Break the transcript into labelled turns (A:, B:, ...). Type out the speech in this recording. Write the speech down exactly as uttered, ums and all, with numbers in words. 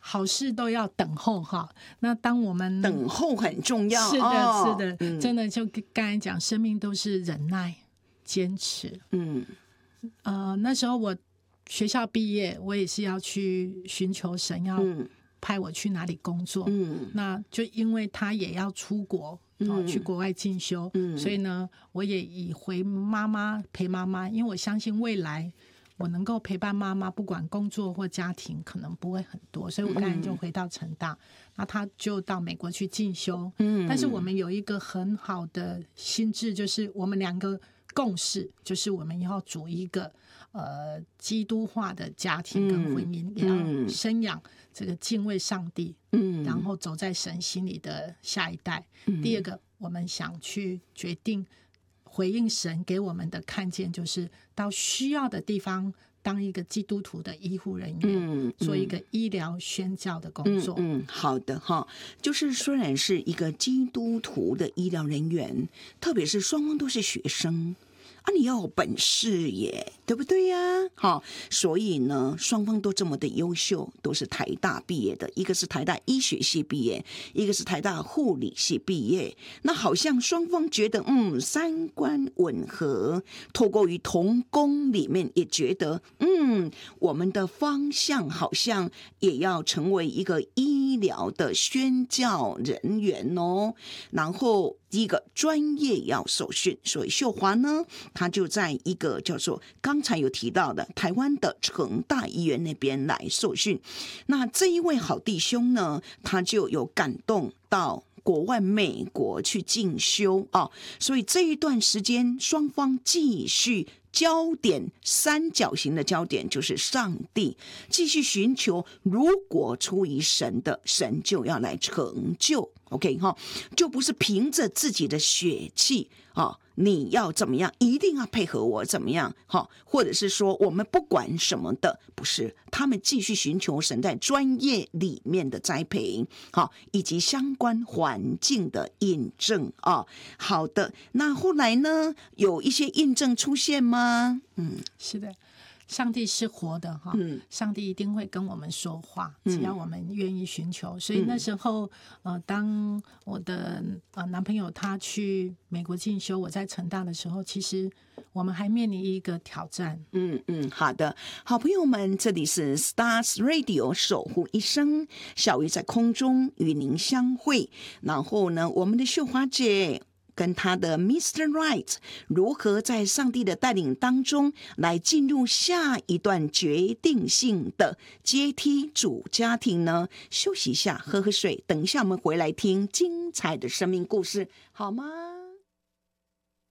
A: 好事都要等候哈。那当我们
B: 等候很重要，
A: 是的，
B: 哦、
A: 是的、嗯，真的就刚才讲，生命都是忍耐、坚持。嗯，呃，那时候我学校毕业，我也是要去寻求神要派我去哪里工作。嗯，那就因为他也要出国。哦、去国外进修、嗯，所以呢，我也以回妈妈陪妈妈，因为我相信未来我能够陪伴妈妈，不管工作或家庭，可能不会很多，所以我当然就回到成大，嗯、那他就到美国去进修。嗯，但是我们有一个很好的心智，就是我们两个共识，就是我们要组一个呃基督化的家庭跟婚姻，嗯、也要生养这个敬畏上帝。嗯，然后走在神心里的下一代。嗯、第二个，我们想去决定回应神给我们的看见，就是到需要的地方当一个基督徒的医护人员，嗯、做一个医疗宣教的工作。
B: 嗯，嗯好的哈，就是虽然是一个基督徒的医疗人员，特别是双方都是学生。啊，你要有本事耶，对不对呀？好，所以呢，双方都这么的优秀，都是台大毕业的，一个是台大医学系毕业，一个是台大护理系毕业。那好像双方觉得，嗯，三观吻合，透过于同工里面也觉得，嗯，我们的方向好像也要成为一个医疗的宣教人员哦。然后第一个专业要受训，所以秀华呢，他就在一个叫做刚才有提到的台湾的成大医院那边来受训。那这一位好弟兄呢，他就有感动到国外美国去进修啊，所以这一段时间双方继续焦点三角形的焦点就是上帝，继续寻求，如果出于神的，神就要来成就。OK 哈，就不是凭着自己的血气啊，你要怎么样，一定要配合我怎么样哈，或者是说我们不管什么的，不是，他们继续寻求神在专业里面的栽培，好，以及相关环境的印证啊。好的，那后来呢，有一些印证出现吗？
A: 嗯，是的。上帝是活的哈，嗯、上帝一定会跟我们说话，只要我们愿意寻求。嗯、所以那时候，呃，当我的呃男朋友他去美国进修，我在成大的时候，其实我们还面临一个挑战。
B: 嗯嗯，好的，好朋友们，这里是 Stars Radio 守护一生，小鱼在空中与您相会。然后呢，我们的秀华姐跟他的 Mister Right 如何在上帝的带领当中来进入下一段决定性的阶梯主家庭呢？休息一下，喝喝水，等一下我们回来听精彩的生命故事，好吗？